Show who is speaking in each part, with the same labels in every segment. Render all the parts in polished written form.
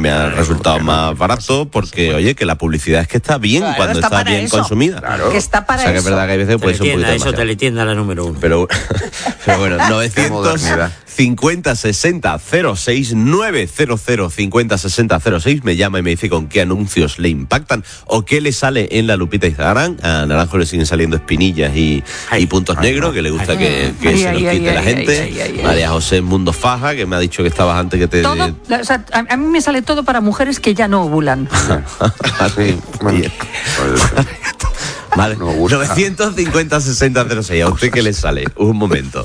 Speaker 1: me ha resultado más barato porque, oye, que la publicidad es que está bien cuando está bien consumida.
Speaker 2: Claro. Que está para
Speaker 1: o sea, que es verdad que hay veces puede ser un poquito
Speaker 3: eso teletienda la número 1.
Speaker 1: Pero bueno, 950 60 06 900 50 60 06 me llama y me dice con qué anuncios le impactan o qué le sale en la lupita de Instagram. A Naranjo le siguen saliendo espinillas y puntos negros, que le gusta que se los quite la gente. María José Mundo Faja, que me ha dicho que estabas antes que te...
Speaker 2: Todo, o sea, a mí me sale todo para mujeres que ya no ovulan.
Speaker 1: Sí, vale, 950 60 06. ¿A usted qué le sale? Un momento.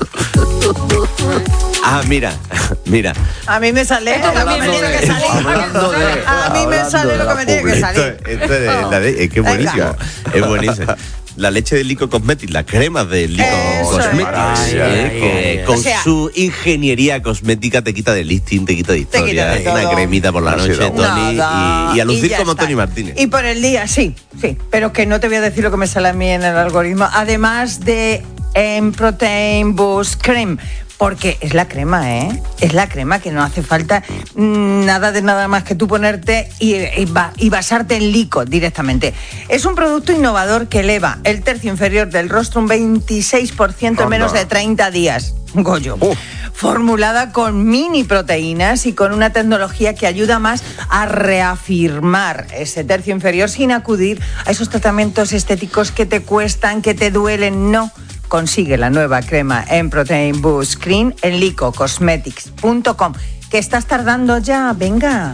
Speaker 1: Mira.
Speaker 4: A mí me sale lo que me tiene que salir. A mí me sale lo que me tiene que salir.
Speaker 1: Es que es buenísimo. Es buenísimo. La leche de Lico Cosmetics, la crema de Lico Cosmetics, que con su ingeniería cosmética te quita de listing, te quita de historia. Una cremita por la noche, Tony, y a lucir como Tony Martínez.
Speaker 4: Y por el día, sí, pero que no te voy a decir lo que me sale a mí en el algoritmo, además de Protein Boost Cream. Porque es la crema, es la crema, que no hace falta nada más que tú ponerte y basarte en Lico directamente. Es un producto innovador que eleva el tercio inferior del rostro un 26% en menos de 30 días. Goyo. Formulada con mini proteínas y con una tecnología que ayuda más a reafirmar ese tercio inferior sin acudir a esos tratamientos estéticos que te cuestan, que te duelen, no. Consigue la nueva crema en Protein Boost Cream en licocosmetics.com. ¿Que estás tardando ya? Venga.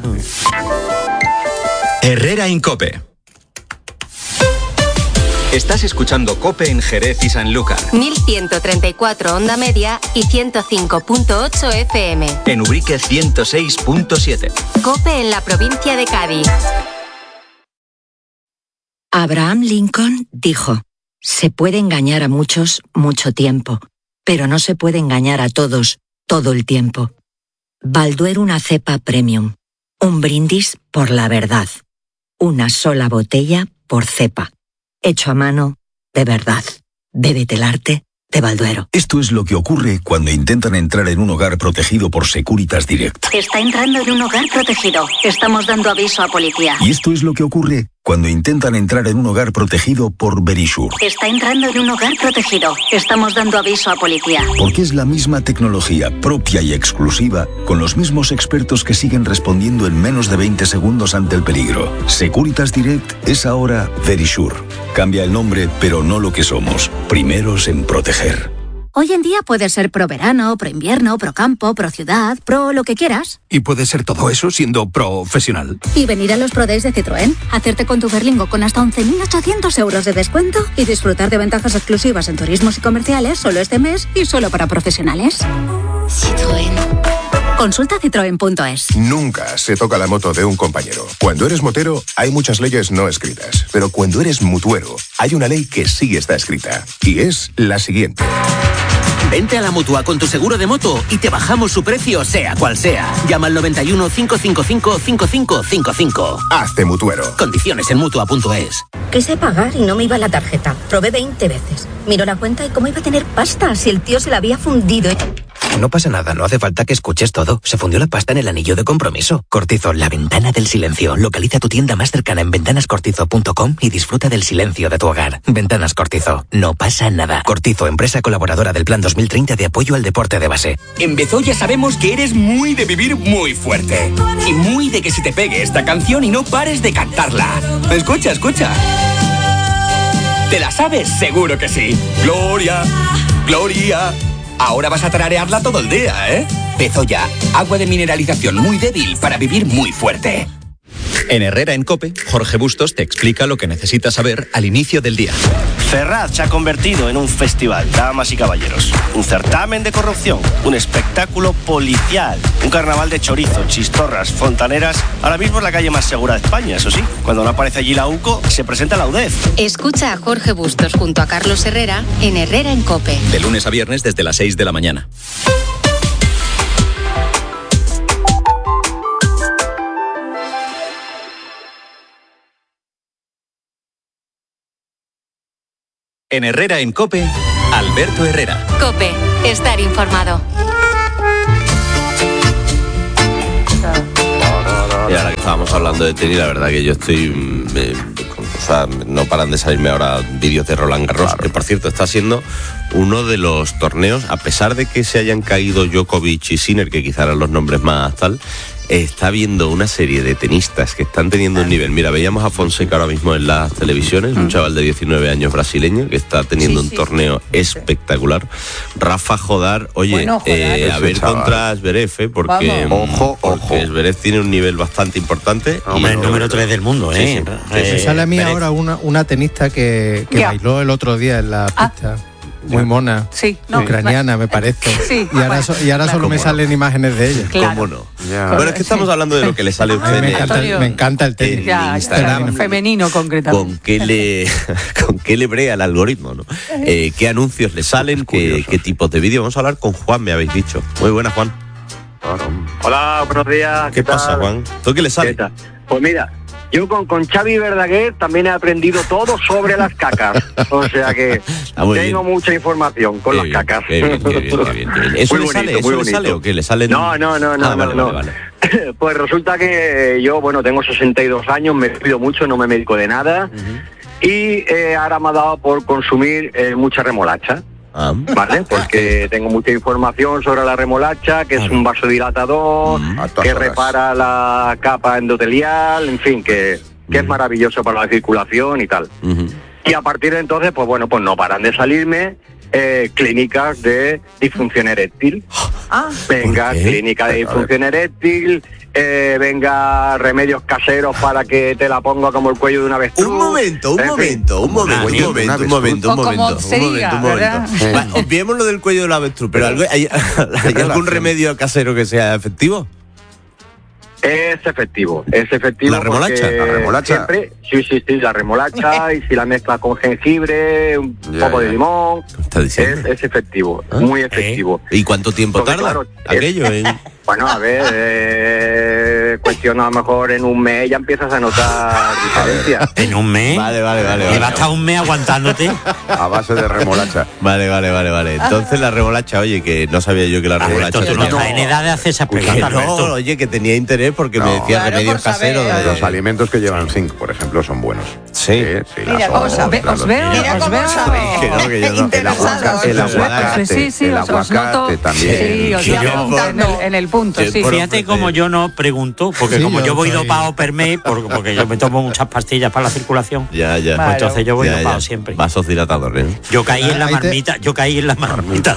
Speaker 5: Herrera Incope. Estás escuchando COPE en Jerez y Sanlúcar.
Speaker 6: 1134 onda media y 105.8 FM.
Speaker 5: En Ubrique 106.7.
Speaker 6: COPE en la provincia de Cádiz.
Speaker 7: Abraham Lincoln dijo: se puede engañar a muchos mucho tiempo, pero no se puede engañar a todos todo el tiempo. Balduero, una cepa premium. Un brindis por la verdad. Una sola botella por cepa. Hecho a mano, de verdad. Bébete el arte de Balduero.
Speaker 8: Esto es lo que ocurre cuando intentan entrar en un hogar protegido por Securitas Direct.
Speaker 9: Está entrando en un hogar protegido. Estamos dando aviso a policía.
Speaker 8: Y esto es lo que ocurre cuando intentan entrar en un hogar protegido por Verisure.
Speaker 9: Está entrando en un hogar protegido. Estamos dando aviso a policía.
Speaker 8: Porque es la misma tecnología propia y exclusiva, con los mismos expertos que siguen respondiendo en menos de 20 segundos ante el peligro. Securitas Direct es ahora Verisure. Cambia el nombre, pero no lo que somos. Primeros en proteger.
Speaker 10: Hoy en día puedes ser pro verano, pro invierno, pro campo, pro ciudad, pro lo que quieras.
Speaker 11: Y puedes ser todo eso siendo profesional.
Speaker 10: Y venir a los Pro Days de Citroën, hacerte con tu Berlingo con hasta 11.800 euros de descuento y disfrutar de ventajas exclusivas en turismos y comerciales solo este mes y solo para profesionales.
Speaker 6: Citroën.
Speaker 10: Consulta citroen.es.
Speaker 12: Nunca se toca la moto de un compañero. Cuando eres motero, hay muchas leyes no escritas. Pero cuando eres mutuero, hay una ley que sí está escrita. Y es la siguiente.
Speaker 13: Vente a la Mutua con tu seguro de moto y te bajamos su precio, sea cual sea. Llama al 91 555 5555.
Speaker 12: Hazte mutuero.
Speaker 13: Condiciones en Mutua.es.
Speaker 9: Quise pagar y no me iba la tarjeta. Probé 20 veces. Miró la cuenta y cómo iba a tener pasta si el tío se la había fundido.
Speaker 14: No pasa nada, no hace falta que escuches todo. Se fundió la pasta en el anillo de compromiso. Cortizo, la ventana del silencio. Localiza tu tienda más cercana en ventanascortizo.com y disfruta del silencio de tu hogar. Ventanas Cortizo, no pasa nada. Cortizo, empresa colaboradora del Plan 2030 de apoyo al deporte de base.
Speaker 15: En Bezoya sabemos que eres muy de vivir muy fuerte. Y muy de que se te pegue esta canción y no pares de cantarla. Escucha, escucha. ¿Te la sabes? Seguro que sí. Gloria, Gloria. Ahora vas a tararearla todo el día, ¿eh? Bezoya, agua de mineralización muy débil para vivir muy fuerte.
Speaker 5: En Herrera en COPE, Jorge Bustos te explica lo que necesitas saber al inicio del día.
Speaker 16: Ferraz se ha convertido en un festival, damas y caballeros. Un certamen de corrupción, un espectáculo policial, un carnaval de chorizo, chistorras, fontaneras. Ahora mismo es la calle más segura de España, eso sí. Cuando no aparece allí la UCO, se presenta la UDEF.
Speaker 6: Escucha a Jorge Bustos junto a Carlos Herrera en Herrera en COPE.
Speaker 5: De lunes a viernes desde las 6 de la mañana. En Herrera en COPE, Alberto Herrera.
Speaker 6: COPE, estar informado.
Speaker 1: Y ahora que estábamos hablando de tenis, la verdad que yo estoy... o sea, no paran de salirme ahora vídeos de Roland Garros, que por cierto está siendo uno de los torneos, a pesar de que se hayan caído Djokovic y Sinner, que quizá eran los nombres más tal, está viendo una serie de tenistas que están teniendo un nivel. Mira, veíamos a Fonseca ahora mismo en las televisiones, un chaval de 19 años brasileño que está teniendo un torneo espectacular. Rafa Jodar, oye, bueno, a ver contra Zverev, porque porque Zverev tiene un nivel bastante importante.
Speaker 3: Hombre, el número 3 del mundo, ¿eh?
Speaker 17: Me sale a mí ahora una tenista que bailó el otro día en la pista. Muy mona, ucraniana me parece. Sí, y ahora solo me salen imágenes de ella.
Speaker 1: Claro. ¿Cómo no? Bueno, es que estamos hablando de lo que le sale a usted.
Speaker 17: Me encanta el tenis.
Speaker 2: Instagram. Femenino concretamente.
Speaker 1: ¿Con qué le brea el algoritmo, ¿no? ¿Qué anuncios le salen? ¿Qué tipos de vídeos? Vamos a hablar con Juan, me habéis dicho. Muy buena, Juan.
Speaker 18: Hola, buenos días.
Speaker 1: ¿Qué pasa, Juan? ¿Tú qué le sale?
Speaker 18: Pues mira, yo con Xavi Verdaguer también he aprendido todo sobre las cacas. O sea que tengo mucha información con las cacas.
Speaker 1: Qué bien. ¿Eso le sale o qué? ¿Le sale?
Speaker 18: No. Vale. Pues resulta que yo, tengo 62 años, me cuido mucho, no me medico de nada. Y ahora me ha dado por consumir mucha remolacha. ¿Vale? Porque tengo mucha información sobre la remolacha, que es un vasodilatador, que repara la capa endotelial, en fin, que es maravilloso para la circulación y tal. Y a partir de entonces, pues no paran de salirme clínicas de disfunción eréctil. Venga, clínica de disfunción eréctil, venga, remedios caseros para que te la ponga como el cuello de una avestruz.
Speaker 1: Un momento. Olvidemos lo del cuello de la avestruz, pero ¿hay algún remedio casero que sea efectivo?
Speaker 18: Es efectivo.
Speaker 1: ¿La remolacha?
Speaker 18: Siempre, sí, la remolacha, y si la mezclas con jengibre, un poco de limón, es efectivo, muy efectivo.
Speaker 1: ¿Y cuánto tiempo tarda aquello?
Speaker 18: Bueno, a ver, cuestión a lo mejor en un mes ya empiezas a notar diferencias.
Speaker 3: ¿En un mes?
Speaker 1: Vale.
Speaker 3: ¿Y va a estar un mes aguantándote?
Speaker 12: A base de remolacha.
Speaker 1: Vale. Entonces la remolacha, oye, que no sabía yo que la remolacha...
Speaker 3: Tú no estás en edad de hacer esas preguntas,
Speaker 1: no, oye, que tenía interés porque me decía remedios caseros.
Speaker 12: Los alimentos que llevan zinc, por ejemplo, son buenos.
Speaker 1: Sí.
Speaker 2: Mira, os veo.
Speaker 12: El aguacate también.
Speaker 2: Sí, os veo en el punto. Sí.
Speaker 3: Fíjate como yo no pregunto, porque como yo voy dopado per mes, porque yo me tomo muchas pastillas para la circulación.
Speaker 1: Ya.
Speaker 3: Pues entonces yo voy dopado siempre.
Speaker 1: Vasodilatador, ¿eh?
Speaker 3: Yo caí en la marmita.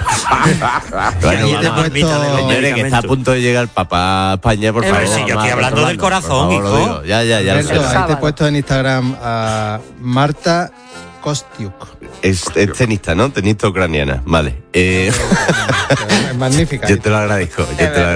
Speaker 1: Señores, que está a punto de llegar papá a España, por favor.
Speaker 3: Sí, yo estoy hablando del corazón, hijo.
Speaker 1: Ya.
Speaker 17: Ahí te he puesto en Instagram a Marta Kostiuk.
Speaker 1: Es tenista, ¿no? Tenista ucraniana. Vale.
Speaker 17: Es magnífica.
Speaker 1: Yo te lo agradezco.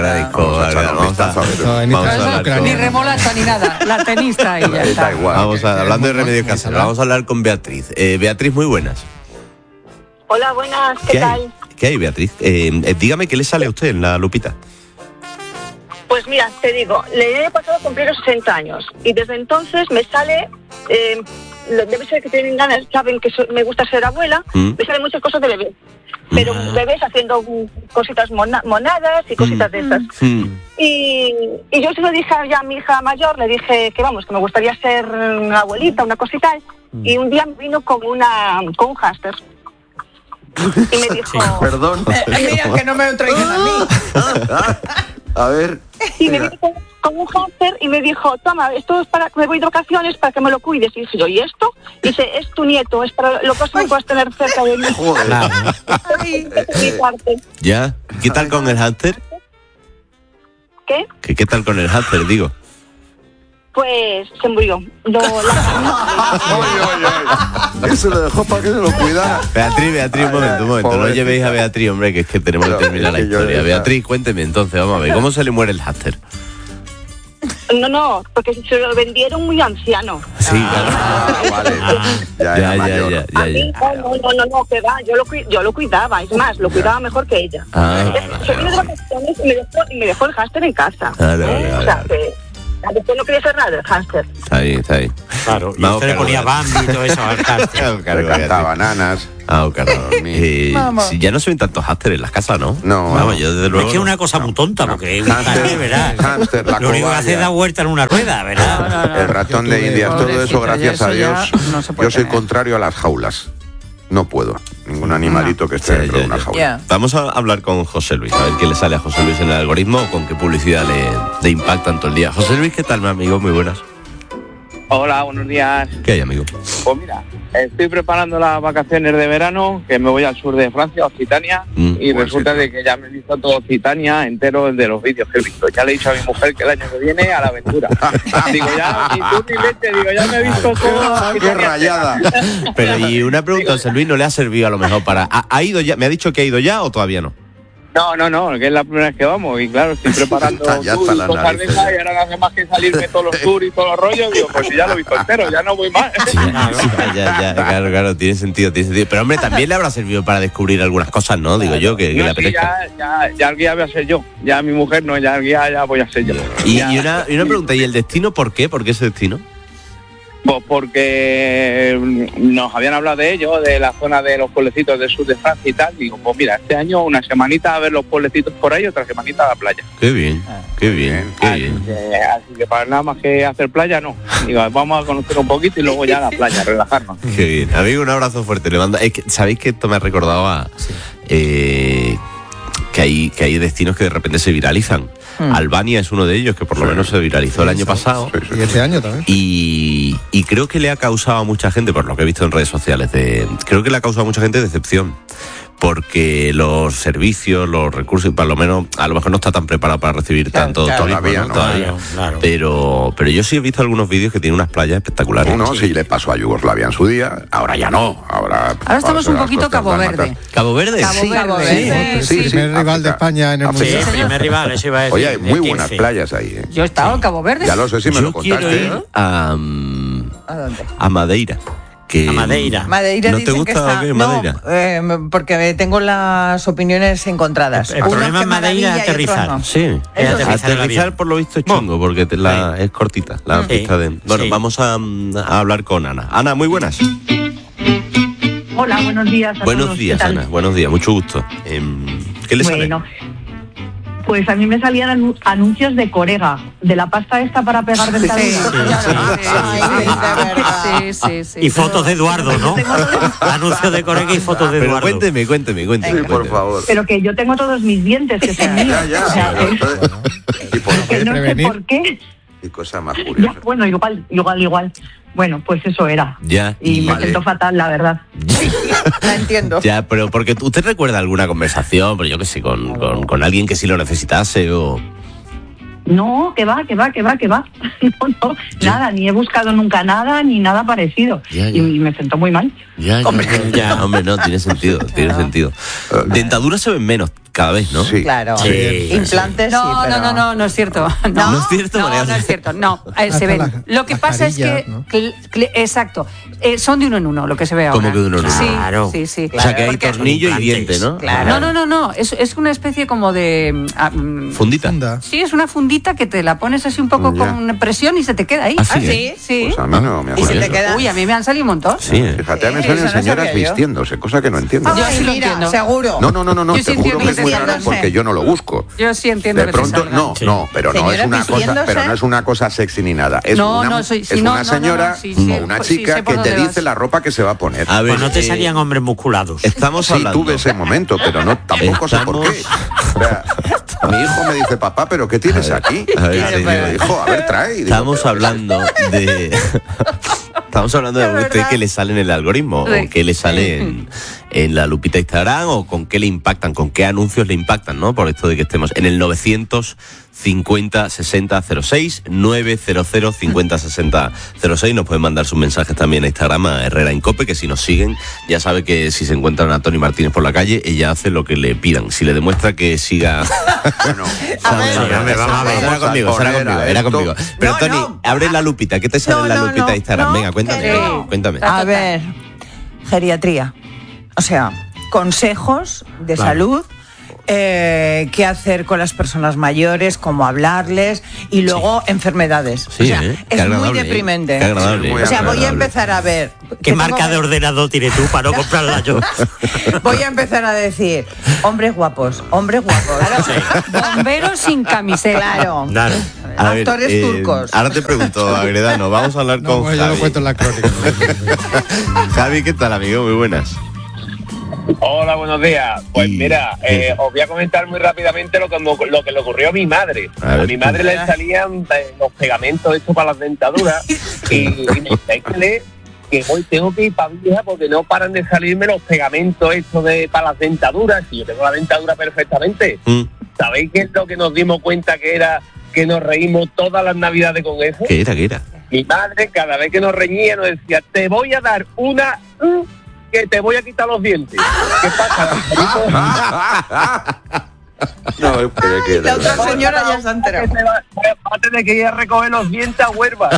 Speaker 2: Ni remolacha ni nada. La tenista ella.
Speaker 12: Está igual.
Speaker 1: Hablando de remedios caseros, vamos a hablar con Beatriz. Beatriz, muy buenas.
Speaker 19: Hola, buenas. ¿Qué tal?
Speaker 1: ¿Qué hay, Beatriz? Dígame, ¿qué le sale a usted en la lupita?
Speaker 19: Pues mira, te digo, le he pasado a cumplir los 60 años y desde entonces me sale, debe ser que tienen ganas, saben que me gusta ser abuela, me salen muchas cosas de bebé, pero bebés haciendo cositas monadas y cositas de esas. Y yo se lo dije ya a mi hija mayor, le dije que me gustaría ser una abuelita, una cosita, y un día me vino con un hámster. Y me dijo...
Speaker 12: Perdón.
Speaker 4: Mira que no me lo traigan a mí.
Speaker 12: A ver.
Speaker 19: Y me vino con un hámster y me dijo, toma, esto es para que me voy de vacaciones para que me lo cuides. Y dije yo, ¿y esto? Y dice, es tu nieto, es para lo próximo que puedas tener cerca de mí.
Speaker 1: ¿Ya? ¿Qué tal con el hámster?
Speaker 19: ¿Qué?
Speaker 1: ¿Qué tal con el hámster, digo?
Speaker 19: Pues se murió.
Speaker 12: Eso lo dejó para que se lo cuidara.
Speaker 1: Beatriz, un momento. No llevéis a Beatriz, hombre, que es que tenemos que terminar la historia. Beatriz, cuénteme entonces, vamos a ver, ¿cómo se le muere el hámster?
Speaker 19: No, porque se lo vendieron muy anciano.
Speaker 1: Sí, claro.
Speaker 12: Vale. Ya.
Speaker 19: A mí, no, que va, yo lo cuidaba, es más, lo cuidaba mejor que ella. Se vino de vacaciones y me dejó el hámster en casa.
Speaker 1: Vale.
Speaker 19: O sea, que después no quería hacer nada del hámster.
Speaker 1: Está ahí.
Speaker 3: Claro, y usted le ponía Bambi y todo eso al hámster.
Speaker 20: Le cantaba bananas.
Speaker 1: Si ya no se ven tantos hámster en las casas, ¿no?
Speaker 20: No.
Speaker 1: Vamos, yo desde luego.
Speaker 3: Es que es una cosa muy tonta, porque un hámster, ¿verdad? Lo único que hace es dar vuelta en una rueda, ¿verdad?
Speaker 20: El ratón de Indias, todo eso, gracias a Dios. Yo soy contrario a las jaulas. No puedo. Ningún animalito que esté dentro de una jaula.
Speaker 1: Vamos a hablar con José Luis, a ver qué le sale a José Luis en el algoritmo o con qué publicidad le impactan todo el día. José Luis, ¿qué tal, mi amigo? Muy buenas.
Speaker 21: Hola, buenos días.
Speaker 1: ¿Qué hay, amigo?
Speaker 21: Pues mira, estoy preparando las vacaciones de verano, que me voy al sur de Francia, a Occitania, y resulta de que ya me he visto todo Occitania entero de los vídeos que he visto. Ya le he dicho a mi mujer que el año que viene a la aventura. Digo, ya, ni tú ni leche, digo, ya me he visto todo.
Speaker 20: ¡Qué rayada!
Speaker 1: Pero, y una pregunta, José Luis, ¿no le ha servido a lo mejor para... ¿Ha ido ya? ¿Me ha dicho que ha ido ya o todavía no?
Speaker 21: No, que es la primera vez que vamos, y claro, estoy preparando tours y cosas de esas, y ahora no hace más que salirme todos los tours y todos los rollos, digo, pues si ya lo he visto entero, ya no voy más. Claro,
Speaker 1: tiene sentido. Pero hombre, también le habrá servido para descubrir algunas cosas, ¿no? Digo yo, que le apetezca.
Speaker 21: Ya el guía voy a ser yo, ya mi mujer no, ya el guía ya voy a ser yo.
Speaker 1: Y una pregunta, ¿y el destino por qué? ¿Por qué ese destino?
Speaker 21: Pues porque nos habían hablado de ello, de la zona de los pueblecitos del sur de Francia y tal. Digo, pues mira, este año una semanita a ver los pueblecitos por ahí, otra semanita a la playa.
Speaker 1: Qué bien.
Speaker 21: Así que para nada más que hacer playa, no. Digo, vamos a conocer un poquito y luego ya a la playa, relajarnos.
Speaker 1: Qué bien. Amigo, un abrazo fuerte. Le mando... Es que, ¿sabéis que esto me ha recordado a... que hay destinos que de repente se viralizan? Albania es uno de ellos, que por lo menos se viralizó el año pasado.
Speaker 17: Y este año también.
Speaker 1: Y creo que le ha causado a mucha gente, por lo que he visto en redes sociales, creo que le ha causado a mucha gente decepción. Porque los servicios, los recursos, por lo menos, a lo mejor no está tan preparado para recibir tanto
Speaker 20: todavía,
Speaker 1: turismo, ¿no? Todavía. Claro. Pero yo sí he visto algunos vídeos que tienen unas playas espectaculares.
Speaker 20: Sí, le pasó a Yugoslavia en su día, ahora ya no. Ahora
Speaker 2: estamos un poquito Cabo Verde.
Speaker 1: ¿Cabo Verde?
Speaker 2: Cabo Verde.
Speaker 17: Sí, primer rival de España en el mundo.
Speaker 3: Sí, primer rival, eso iba a decir.
Speaker 20: Oye, hay muy buenas playas ahí.
Speaker 2: Yo he estado en Cabo Verde.
Speaker 20: Ya lo sé si me lo contaste.
Speaker 1: Quiero ir
Speaker 2: ¿A dónde?
Speaker 1: A Madeira.
Speaker 3: A Madeira.
Speaker 1: ¿No te gusta o qué, Madeira?
Speaker 4: No, porque tengo las opiniones encontradas.
Speaker 3: El problema en Madeira es aterrizar.
Speaker 4: No.
Speaker 1: Sí, aterrizar por lo visto es chungo, porque es cortita la pista de... Bueno, vamos a hablar con Ana. Ana, muy buenas.
Speaker 22: Hola, buenos días a
Speaker 1: buenos
Speaker 22: todos.
Speaker 1: días, Ana. Buenos días, mucho gusto. ¿Qué le sale?
Speaker 22: Pues a mí me salían anuncios de Corega, de la pasta esta para pegar dentaduras.
Speaker 3: Sí. Y fotos de Eduardo, ¿no? Anuncios de Corega y fotos de Eduardo.
Speaker 1: Cuénteme.
Speaker 20: Sí, por favor.
Speaker 22: Pero que yo tengo todos mis dientes, que son míos.
Speaker 20: ¿Y por qué?
Speaker 22: No sé por qué.
Speaker 20: Y cosa más curiosa.
Speaker 22: Bueno, igual. Bueno, pues eso era. Y me siento fatal, la verdad.
Speaker 4: La entiendo.
Speaker 1: Ya, pero porque usted recuerda alguna conversación, pero yo qué sé, con alguien que sí lo necesitase o...
Speaker 22: No, que va. No, nada, ni he buscado nunca nada, ni nada parecido. Y me siento muy mal.
Speaker 1: Hombre, no, tiene sentido. Dentaduras se ven menos cada vez, ¿no?
Speaker 4: Sí. Claro.
Speaker 1: Sí.
Speaker 4: Implantes,
Speaker 2: no,
Speaker 4: sí, pero...
Speaker 2: no es cierto.
Speaker 1: No es cierto, María.
Speaker 2: No es cierto, no, se ven. Lo que pasa es que, exacto, son de uno en uno lo que se ve ahora.
Speaker 1: ¿Cómo que de uno en uno?
Speaker 2: Sí.
Speaker 1: Claro. O sea, que hay tornillo y diente, ¿no?
Speaker 2: Claro. No, es una especie como de...
Speaker 1: ¿Fundita?
Speaker 2: Sí, es una fundita que te la pones así un poco con presión y se te queda ahí.
Speaker 4: Sí.
Speaker 20: Pues a mí no me ha
Speaker 4: ¿Y se te queda?
Speaker 2: Uy, a mí me han salido un montón.
Speaker 1: Sí.
Speaker 20: Fíjate, me salen señoras vistiéndose, cosa que no entiendo.
Speaker 2: Yo sí lo entiendo.
Speaker 4: Seguro.
Speaker 20: No, te juro que es muy raro porque yo no lo busco.
Speaker 2: Yo sí entiendo.
Speaker 20: De pronto, pero no es una cosa sexy ni nada. Es una señora o una chica que te dice la ropa que se va a poner.
Speaker 3: A ver, no te salían hombres musculados.
Speaker 1: Estamos hablando.
Speaker 20: Sí, tuve ese momento, pero tampoco sé por qué. O sea, mi hijo me dice, papá, ¿pero qué tienes aquí? Hijo, a ver, trae.
Speaker 1: Estamos hablando de... Estamos hablando de usted que le sale en el algoritmo, o que le sale en la lupita Instagram, o con qué le impactan, con qué anuncios le impactan, ¿no? Por esto de que estemos en el 950 60 06, 900 50 60 06. Nos pueden mandar sus mensajes también a Instagram, a Herrera en Cope, que si nos siguen, ya sabe que si se encuentran a Tony Martínez por la calle, ella hace lo que le pidan. Si le demuestra que siga... Era conmigo. Pero Tony, abre la lupita. ¿Qué te sale en la lupita de Instagram? Venga, cuéntame.
Speaker 4: A ver, geriatría. O sea, consejos de salud qué hacer con las personas mayores, cómo hablarles y luego enfermedades.
Speaker 1: Sí,
Speaker 4: o sea, es muy deprimente.
Speaker 1: Qué agradable.
Speaker 4: O sea, voy a empezar a ver.
Speaker 3: ¿Qué marca de ordenador tienes tú para no comprarla yo?
Speaker 4: Voy a empezar a decir, hombres guapos.
Speaker 2: Claro. Bomberos sin camiseta.
Speaker 4: Claro. Actores turcos.
Speaker 1: Ahora te pregunto, Agredano, vamos a hablar con Javi.
Speaker 17: Yo lo cuento en la crónica.
Speaker 1: Javi, ¿qué tal, amigo? Muy buenas.
Speaker 21: Hola, buenos días. Pues mira, os voy a comentar muy rápidamente lo que le ocurrió a mi madre. A mi madre le salían los pegamentos estos para las dentaduras y me dice que hoy tengo que ir para vieja porque no paran de salirme los pegamentos estos para las dentaduras y yo tengo la dentadura perfectamente. ¿Sabéis qué es lo que nos dimos cuenta que era que nos reímos todas las navidades con eso?
Speaker 1: ¿Qué era?
Speaker 21: Mi madre cada vez que nos reñía nos decía, te voy a dar una... que te voy a quitar los dientes. ¿Qué pasa?
Speaker 20: No, pero es que
Speaker 4: la otra señora ya se ha enterado.
Speaker 21: Va a tener que ir a recoger los dientes a Huelva.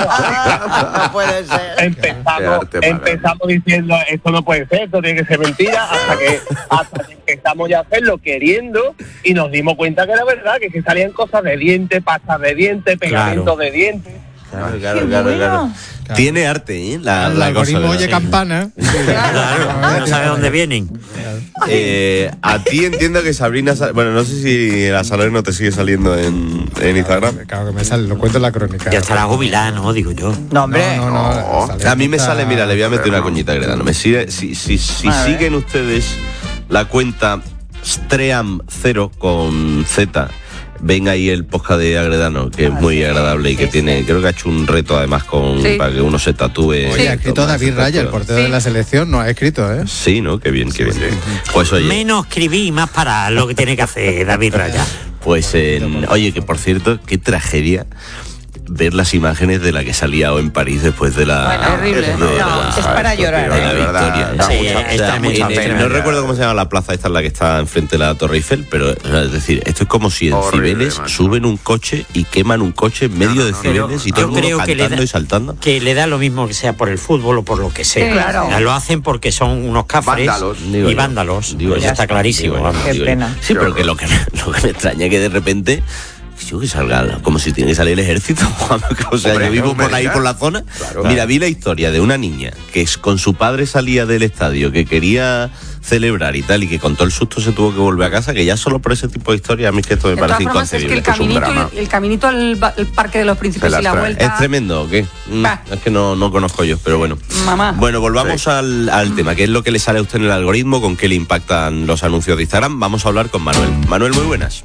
Speaker 4: No puede ser.
Speaker 21: Empezamos diciendo, esto no puede ser, esto tiene que ser mentira, hasta que empezamos ya a hacerlo queriendo y nos dimos cuenta que era verdad, que salían cosas de dientes, pastas de dientes, pegamentos de dientes.
Speaker 1: Claro. Tiene arte, ¿eh? La
Speaker 17: algoritmo
Speaker 1: cosa,
Speaker 17: oye campana.
Speaker 3: Claro, no sabe dónde vienen.
Speaker 1: A ti entiendo que Sabrina... Bueno, no sé si la Salerno te sigue saliendo en Instagram.
Speaker 17: Claro que me sale, lo cuento en la crónica.
Speaker 3: Ya estará jubilada, ¿no? Digo yo.
Speaker 4: No, hombre.
Speaker 1: No. A mí me sale, mira, le voy a meter una coñita, Agredano. Me sigue, si siguen ustedes la cuenta Stream0 con Z... Ven ahí el podcast de Agredano, que es muy agradable y que tiene, creo que ha hecho un reto además para que uno se tatúe.
Speaker 17: Oye, ha escrito David Raya, el portero de la selección, no ha escrito, ¿eh?
Speaker 1: Sí, ¿no? Qué bien. Pues oye.
Speaker 3: Menos escribí y más para lo que tiene que hacer David Raya.
Speaker 1: Pues, oye, que por cierto, qué tragedia ver las imágenes de la que salía en París después de la...
Speaker 4: Terrible. Es para llorar.
Speaker 1: De la victoria. No recuerdo cómo se llama la plaza esta, en la que está enfrente de la Torre Eiffel, pero es decir, esto es como si en Cibeles suben un coche y queman un coche en medio de Cibeles y todo el mundo cantando y saltando.
Speaker 3: Que le da lo mismo que sea por el fútbol o por lo que sea.
Speaker 4: Claro.
Speaker 3: Lo hacen porque son unos cafres y vándalos. Eso está clarísimo.
Speaker 4: Qué pena.
Speaker 1: Sí, pero que lo que me extraña es que de repente... Yo que salga, como si tiene que salir el ejército. O sea, yo vivo por ahí por la zona. Claro. Mira, vi la historia de una niña que con su padre salía del estadio, que quería celebrar y tal, y que con todo el susto se tuvo que volver a casa, que ya solo por ese tipo de historia a mí que esto me parece inconcebible.
Speaker 2: Es que el caminito al Parque de los Príncipes y la vuelta...
Speaker 1: ¿Es tremendo o qué? Es que no conozco yo, pero bueno.
Speaker 2: Mamá.
Speaker 1: Bueno, volvamos al tema, que es lo que le sale a usted en el algoritmo, con qué le impactan los anuncios de Instagram. Vamos a hablar con Manuel. Manuel, muy buenas.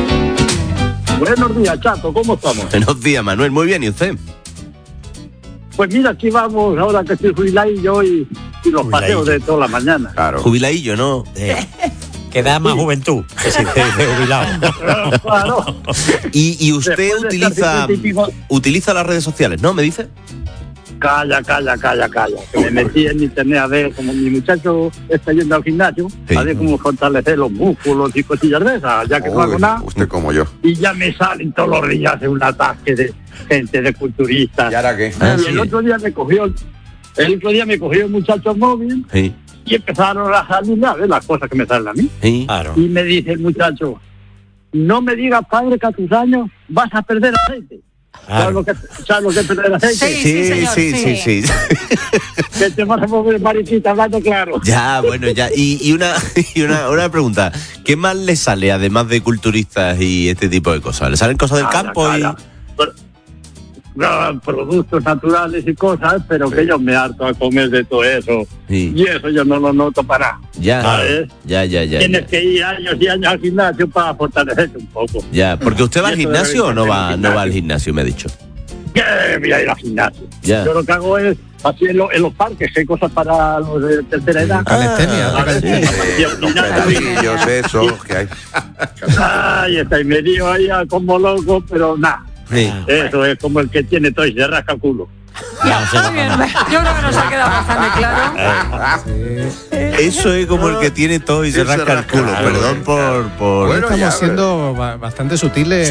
Speaker 7: Buenos días, Chato, ¿cómo estamos?
Speaker 1: Buenos días, Manuel, muy bien, ¿y usted?
Speaker 7: Pues mira, aquí vamos, ahora que estoy jubiladillo y los paseos de toda la mañana.
Speaker 1: Claro. Jubiladillo, ¿no?
Speaker 3: Que da más juventud que si te jubilado.
Speaker 7: Claro.
Speaker 1: ¿Y usted utiliza las redes sociales, no? ¿Me dice?
Speaker 7: Calla. Que me metí en internet a ver, como mi muchacho está yendo al gimnasio, a ver cómo fortalecer los músculos y cosillas de esas, ya que no hago nada.
Speaker 20: Usted como yo.
Speaker 7: Y ya me salen todos los días un ataque de gente, de culturistas.
Speaker 20: ¿Y ahora qué?
Speaker 7: El otro día me cogió el muchacho móvil y empezaron a salirme a ver las cosas que me salen a mí.
Speaker 1: Claro.
Speaker 7: Y me dice el muchacho, no me digas, padre, que a tus años vas a perder aceite. ¿Sabes lo que es perder aceite?
Speaker 1: Sí.
Speaker 7: Que te vas a mover, mariquita, hablando claro.
Speaker 1: Ya, bueno, ya. Y una pregunta. ¿Qué más le sale, además de culturistas y este tipo de cosas? ¿Le salen cosas del campo?
Speaker 7: Productos naturales y cosas, pero que yo me harto a comer de todo eso. Y eso yo no lo noto para.
Speaker 1: Ya,
Speaker 7: ¿sabes?
Speaker 1: Ya.
Speaker 7: Tienes que ir años y años al gimnasio para fortalecerte un poco.
Speaker 1: Ya, porque usted va al gimnasio o no va al gimnasio, me ha dicho.
Speaker 7: Que voy a ir al gimnasio.
Speaker 1: Ya.
Speaker 7: Yo lo que hago es así en los parques, hay cosas para los de tercera edad.
Speaker 20: Los eso que hay.
Speaker 7: Ay, está y me dio ahí como loco, pero nada.
Speaker 1: Sí.
Speaker 7: Eso es como el que tiene todo y se rasca el culo.
Speaker 2: Yo creo que nos ha quedado bastante claro.
Speaker 1: Eso es como el que tiene todo y se rasca el culo. Perdón por...
Speaker 17: Bueno, estamos siendo bastante sutiles.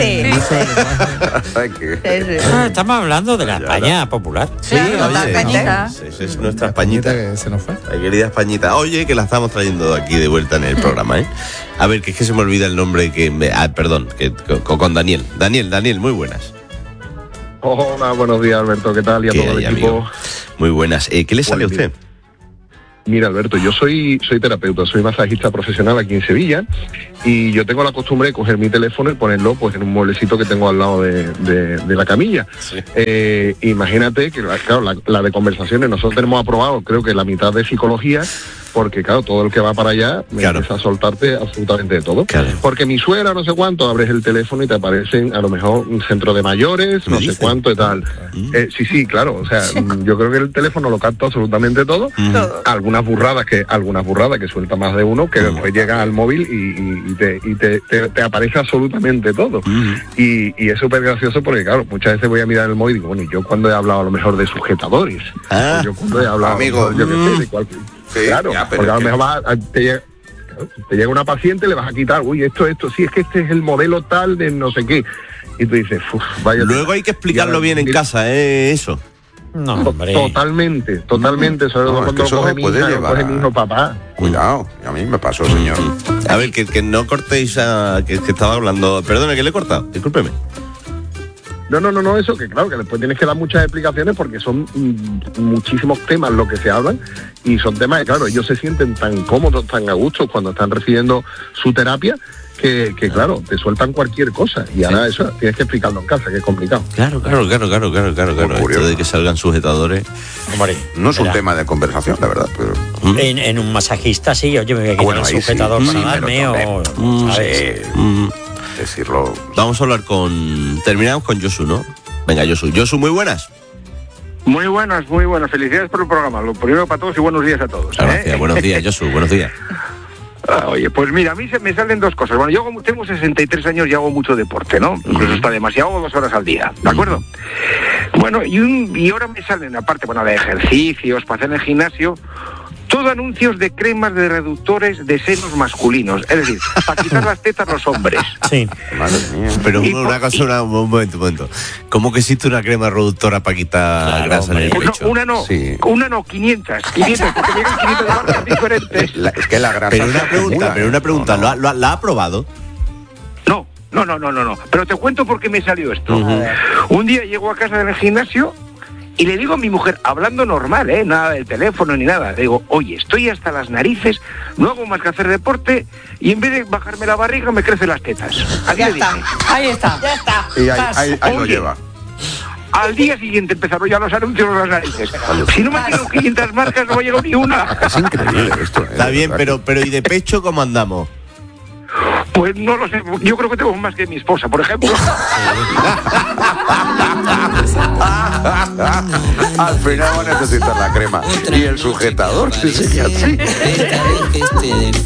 Speaker 3: Estamos hablando de la España popular.
Speaker 1: Sí, Españita. Es nuestra Españita
Speaker 17: que se nos fue.
Speaker 1: La querida Españita. Oye, que la estamos trayendo aquí de vuelta en el programa, ¿eh? A ver, que es que se me olvida el nombre perdón, con Daniel. Daniel, muy buenas.
Speaker 8: Hola, buenos días, Alberto, ¿qué tal? Y a todo el equipo.
Speaker 1: Amigo? Muy buenas. ¿Qué le sale a usted?
Speaker 8: Mira, Alberto, yo soy terapeuta, soy masajista profesional aquí en Sevilla y yo tengo la costumbre de coger mi teléfono y ponerlo pues en un mueblecito que tengo al lado de la camilla. Sí. Imagínate que, claro, la de conversaciones, nosotros tenemos aprobado creo que la mitad de psicología, porque claro, todo el que va para allá empieza a soltarte absolutamente de todo. Claro. Porque mi suegra, no sé cuánto, abres el teléfono y te aparecen a lo mejor un centro de mayores, no sé cuánto y tal. Sí, claro, o sea, yo creo que el teléfono lo capta absolutamente todo. Algunas burradas que suelta más de uno, que después llega al móvil y te aparece absolutamente todo. Y es súper gracioso porque, claro, muchas veces voy a mirar el móvil y digo, bueno, y yo cuando he hablado a lo mejor de sujetadores, yo cuando he hablado, amigo, yo qué sé, de cualquier... Sí, claro, porque a lo mejor te llega una paciente, le vas a quitar, esto, sí, es que este es el modelo tal de no sé qué. Y tú dices, vaya.
Speaker 1: Luego hay que explicarlo bien en casa, eso.
Speaker 8: No, hombre. Totalmente, sobre todo cuando coge mi hijo, papá.
Speaker 20: Cuidado, a mí me pasó, señor.
Speaker 1: A ver, que no cortéis que estaba hablando. Perdona, que le he cortado, discúlpeme.
Speaker 8: No, eso que claro, que después tienes que dar muchas explicaciones porque son muchísimos temas los que se hablan y son temas que, claro, ellos se sienten tan cómodos, tan a gusto cuando están recibiendo su terapia que claro, te sueltan cualquier cosa y ahora eso tienes que explicarlo en casa, que es complicado.
Speaker 1: Claro. Esto de que salgan sujetadores.
Speaker 3: Hombre,
Speaker 20: no es un tema de conversación, la verdad. Pero...
Speaker 3: En un masajista sí, oye, me voy a quitar el sujetador para darme
Speaker 20: decirlo.
Speaker 1: Vamos a hablar terminamos con Josu, ¿no? Venga, Josu, muy buenas.
Speaker 11: Muy buenas. Felicidades por el programa. Lo primero para todos y buenos días a todos.
Speaker 1: Gracias, buenos días, Josu, buenos días.
Speaker 11: Oye, pues mira, a mí me salen dos cosas. Bueno, yo tengo 63 años y hago mucho deporte, ¿no? Incluso está demasiado, 2 horas al día, ¿de acuerdo? Bueno, y ahora me salen, aparte, de ejercicios, para hacer en el gimnasio, todo anuncios de cremas de reductores de senos masculinos, es decir, para quitar las tetas a los hombres.
Speaker 3: Sí.
Speaker 1: Madre mía. Pero un momento. ¿Cómo que existe una crema reductora para quitar grasa en el pecho?
Speaker 11: Una no, 500, porque llegan 500 marcas diferentes.
Speaker 20: Es que la grasa...
Speaker 1: Pero una pregunta, ¿la ha probado?
Speaker 11: No. Pero te cuento por qué me salió esto. Un día llego a casa del gimnasio y le digo a mi mujer, hablando normal, nada del teléfono ni nada, le digo, oye, estoy hasta las narices, no hago más que hacer deporte y en vez de bajarme la barriga me crecen las tetas. Así le dije.
Speaker 2: Ahí está.
Speaker 20: Y ahí lo lleva.
Speaker 11: Al día siguiente empezaron ya los anuncios de las narices. Si no me llego 500 marcas, no me llego ni una.
Speaker 20: Es increíble esto.
Speaker 1: Está bien, pero ¿y de pecho cómo andamos?
Speaker 11: Pues no lo sé, yo creo que tengo más que mi esposa, por ejemplo.
Speaker 20: Al final va a necesitar la crema y el sujetador. Sí.